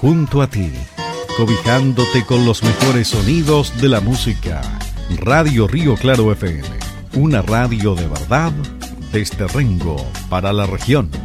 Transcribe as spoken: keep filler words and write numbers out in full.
junto a ti, cobijándote con los mejores sonidos de la música. Radio Río Claro F M, una radio de verdad desde Rengo para la región.